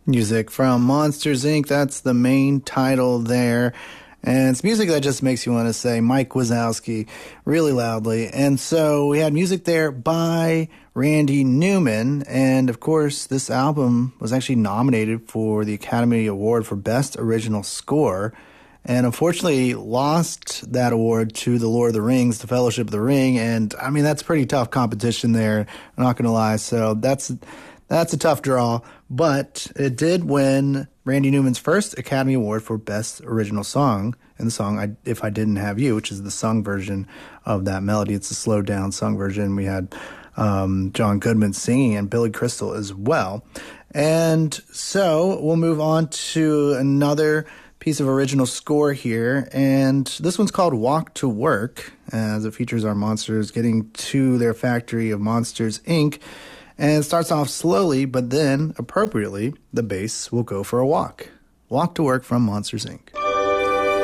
Music from Monsters, Inc. That's the main title there. And it's music that just makes you want to say Mike Wazowski really loudly. And so we had music there by Randy Newman. And of course, this album was actually nominated for the Academy Award for Best Original Score. And unfortunately lost that award to The Lord of the Rings, The Fellowship of the Ring. And I mean, that's pretty tough competition there. I'm not going to lie. So that's a tough draw, but it did win Randy Newman's first Academy Award for Best Original Song, and the song If I Didn't Have You, which is the sung version of that melody. It's a slowed down sung version. We had John Goodman singing and Billy Crystal as well. And so we'll move on to another piece of original score here, and this one's called Walk to Work, as it features our monsters getting to their factory of Monsters, Inc., and it starts off slowly, but then, appropriately, the bass will go for a walk. Walk to Work from Monsters, Inc.